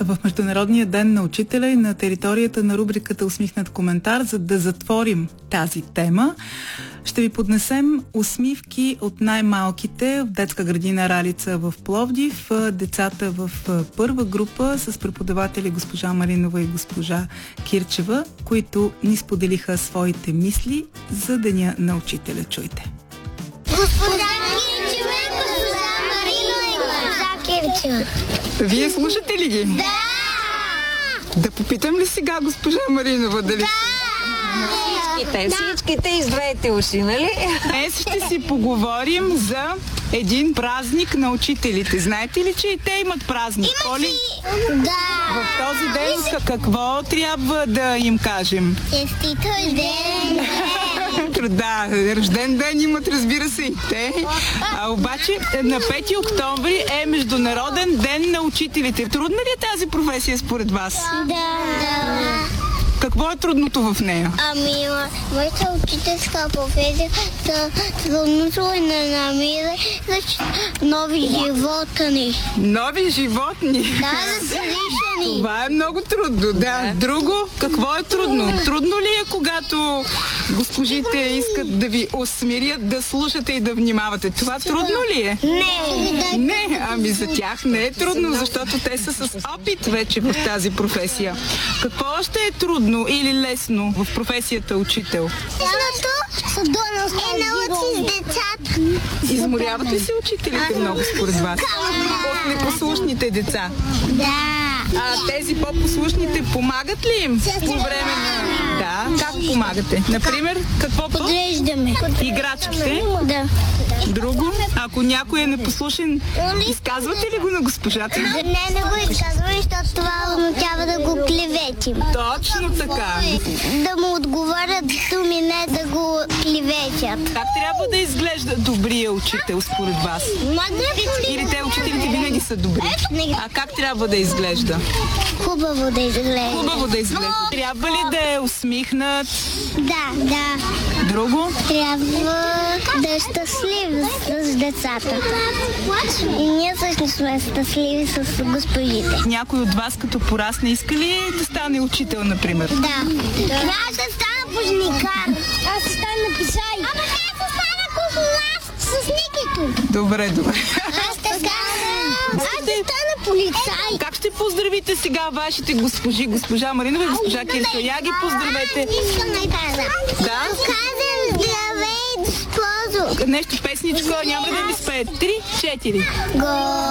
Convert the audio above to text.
в Международния ден на учителя и на територията на рубриката Усмихнат коментар, за да затворим тази тема, ще ви поднесем усмивки от най-малките в детска градина Ралица в Пловдив. Децата в първа група с преподаватели госпожа Маринова и госпожа Кирчева, които ни споделиха своите мисли за Деня на учителя. Чуйте. Госпожа Кирчева, госпожа Маринова и госпожа Кирчева. Вие слушате ли ги? Да! Да попитам ли сега госпожа Маринова дали... Всичките издвоете уши, нали? Днес ще си поговорим за един празник на учителите. Знаете ли, че и те имат празник? Да! В този ден какво трябва да им кажем? Честит рожден! Да, рожден ден имат, разбира се, и те. Обаче на 5 октомври е Международен ден на учителите. Трудна ли е тази професия според вас? Да! Какво е трудното в нея? Моята учителска професия трудното е да намира нови животни. Нови животни? Да, да са лишени. Това е много трудно, да. Друго, какво е трудно? Трудно ли е, когато госпожите искат да ви усмирят, да слушате и да внимавате? Това трудно ли е? Не, ами за тях не е трудно, защото те са с опит вече в тази професия. Какво още е трудно или лесно в професията учител? Е научи с децата. Изморяват ли се учителите много според вас? От непослушните деца? Да. Тези по-послушните помагат ли им по време на... Да, как помагате? Например, какво Подреждаме. Играчките? Да. Друго? Ако някой е непослушен, изказвате ли го на госпожата? Не го изказваме, защото това означава да го клеветим. Точно така. Да му отговарят думи, не да го клеветят. Как трябва да изглежда добрия учител според вас? Или те учителите винаги са добри? А как трябва да изглежда? Хубаво да изглежда. Хубаво да изглежда. Трябва ли да е усмихнат? Да. Друго? Трябва да е щастлив с децата. И ние също сме щастливи с госпожите. Някой от вас като порасне иска ли да стане учител, например? Да. Аз ще стана пожникар. Аз ще стана писай. Ама аз ще стана космонавт с Никито. Добре. Аз ще стана полицай. Как ще поздравите сега вашите госпожи, госпожа Маринова и госпожа Кирчева? Я ги поздравете. Искам да кажа. Да? Казвам здравей, госпожо. Нещо песничко, няма да ви спее. 3, 4.